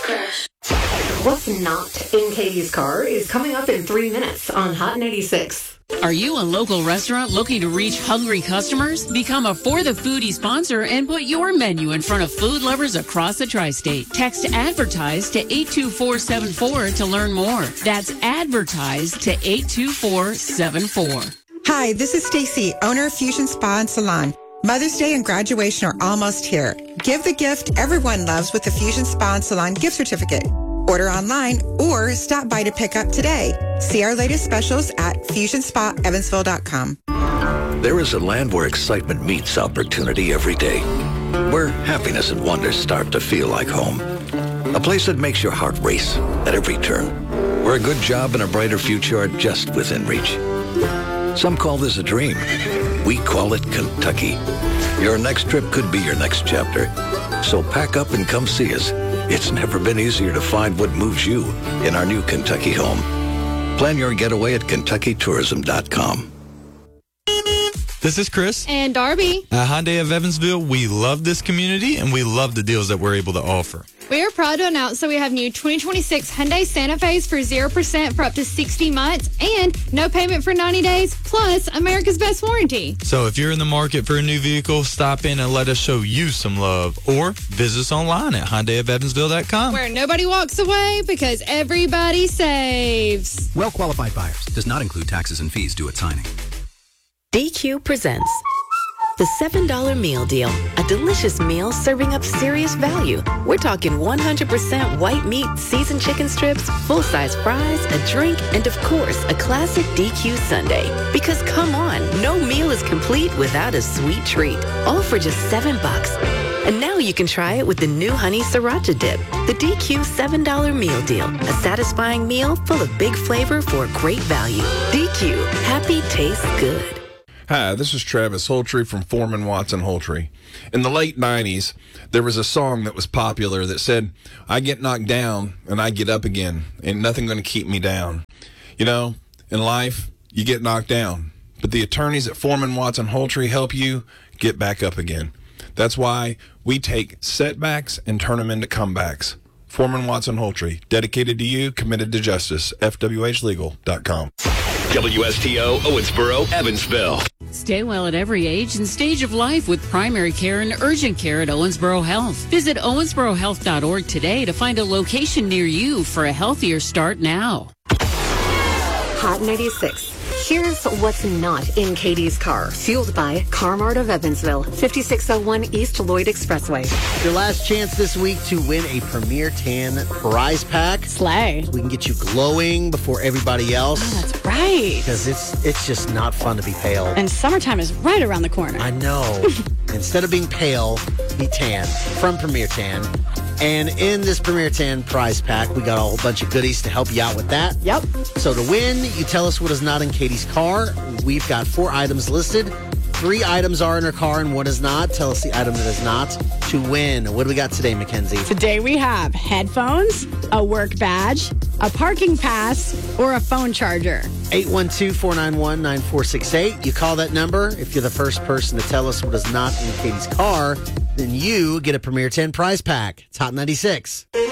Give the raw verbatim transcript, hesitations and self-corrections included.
Crush. What's not in Katie's car is coming up in three minutes on Hot ninety-six. Are you a local restaurant looking to reach hungry customers? Become a For the Foodie sponsor and put your menu in front of food lovers across the tri-state. Text ADVERTISE to eight two four seven four to learn more. That's ADVERTISE to eight two four seven four. Hi, this is Stacy, owner of Fusion Spa and Salon. Mother's Day and graduation are almost here. Give the gift everyone loves with the Fusion Spa and Salon gift certificate. Order online or stop by to pick up today. See our latest specials at fusion spa evansville dot com. There is a land where excitement meets opportunity every day, where happiness and wonder start to feel like home. A place that makes your heart race at every turn, where a good job and a brighter future are just within reach. Some call this a dream. We call it Kentucky. Your next trip could be your next chapter. So pack up and come see us. It's never been easier to find what moves you in our new Kentucky home. Plan your getaway at kentucky tourism dot com. This is Chris. And Darby. At Hyundai of Evansville, we love this community and we love the deals that we're able to offer. We are proud to announce that we have new twenty twenty-six Hyundai Santa Fe's for zero percent for up to sixty months and no payment for ninety days, plus America's Best Warranty. So if you're in the market for a new vehicle, stop in and let us show you some love. Or visit us online at hyundai of evansville dot com. Where nobody walks away because everybody saves. Well-qualified buyers. Does not include taxes and fees due at signing. D Q presents the seven dollar Meal Deal, a delicious meal serving up serious value. We're talking one hundred percent white meat, seasoned chicken strips, full-size fries, a drink, and of course, a classic D Q sundae. Because come on, no meal is complete without a sweet treat. All for just seven bucks. And now you can try it with the new Honey Sriracha Dip. The D Q seven dollar Meal Deal, a satisfying meal full of big flavor for a great value. D Q, happy tastes good. Hi, this is Travis Holtree from Foreman Watson Holtree. In the late nineties, there was a song that was popular that said, I get knocked down and I get up again. Ain't nothing going to keep me down. You know, in life, you get knocked down. But the attorneys at Foreman Watson Holtree help you get back up again. That's why we take setbacks and turn them into comebacks. Foreman Watson Holtree, dedicated to you, committed to justice. F W H legal dot com. W S T O Owensboro, Evansville. Stay well at every age and stage of life with primary care and urgent care at Owensboro Health. Visit owensboro health dot org today to find a location near you for a healthier start now. Hot ninety-six. Here's what's not in Katie's car. Fueled by Car-Mart of Evansville, fifty-six oh one East Lloyd Expressway. Your last chance this week to win a Premier Tan prize pack. Slay. We can get you glowing before everybody else. Oh, that's right. Because it's it's just not fun to be pale. And summertime is right around the corner. I know. Instead of being pale, be tan from Premier Tan. And in this Premier Tan prize pack, we got a whole bunch of goodies to help you out with that. Yep. So to win, you tell us what is not in Katie's car. We've got four items listed. Three items are in her car and one is not. Tell us the item that is not to win. What do we got today, Mackenzie? Today we have headphones, a work badge, a parking pass, or a phone charger. eight one two, four nine one, nine four six eight. You call that number. If you're the first person to tell us what is not in Katie's car, then you get a Premier Tan prize pack. It's Hot ninety-six.